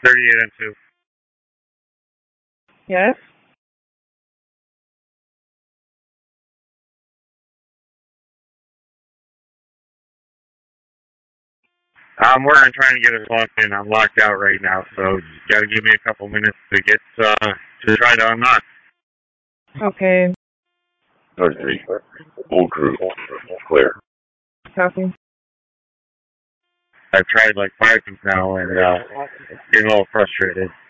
38 and 2. Yes? I'm working trying to get us locked in. I'm locked out right now, so you gotta give me a couple minutes to get to try to unlock. Okay. 33. Full crew. Clear. Copy. I've tried like 5 times now and getting a little frustrated.